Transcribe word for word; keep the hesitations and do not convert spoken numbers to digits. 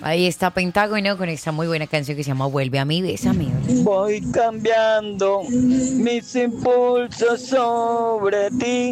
Ahí está Pentágono con esta muy buena canción que se llama Vuelve a mí, bésame. Voy cambiando mis impulsos sobre ti.